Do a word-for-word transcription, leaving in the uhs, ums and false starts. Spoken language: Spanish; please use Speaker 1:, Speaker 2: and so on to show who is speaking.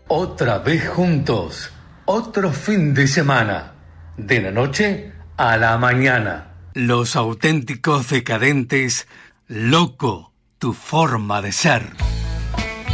Speaker 1: Otra vez juntos, otro fin de semana, de la noche a la mañana. Los auténticos decadentes, loco, tu forma de ser.